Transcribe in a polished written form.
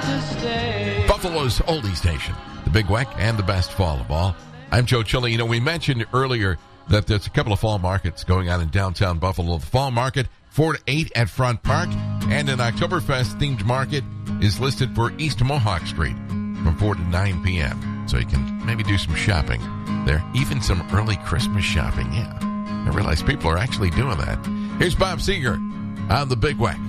Buffalo's oldie station, the Big Weck and the best fall of all. I'm Joe Chili. We mentioned earlier that there's a couple of fall markets going on in downtown Buffalo. The fall market, 4 to 8 at Front Park, and an Oktoberfest themed market is listed for East Mohawk Street from 4 to 9 p.m. So you can maybe do some shopping there, even some early Christmas shopping. Yeah, I realize people are actually doing that. Here's Bob Seger on the Big Weck.